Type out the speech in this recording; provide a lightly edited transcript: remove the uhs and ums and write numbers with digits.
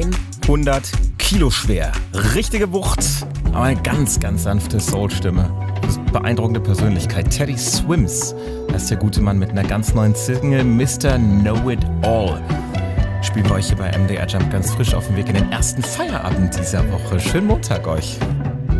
100 Kilo schwer. Richtige Wucht, aber eine ganz, ganz sanfte Soul-Stimme. Das ist beeindruckende Persönlichkeit. Teddy Swims, das ist der gute Mann mit einer ganz neuen Single, Mr. Know It All. Spielen wir euch hier bei MDR Jump ganz frisch auf dem Weg in den ersten Feierabend dieser Woche. Schönen Montag euch.